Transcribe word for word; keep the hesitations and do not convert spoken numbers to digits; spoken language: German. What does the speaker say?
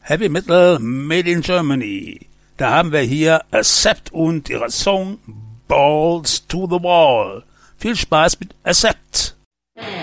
Heavy Metal Made in Germany. Da haben wir hier Accept und ihre Song Balls to the Wall. Viel Spaß mit Accept.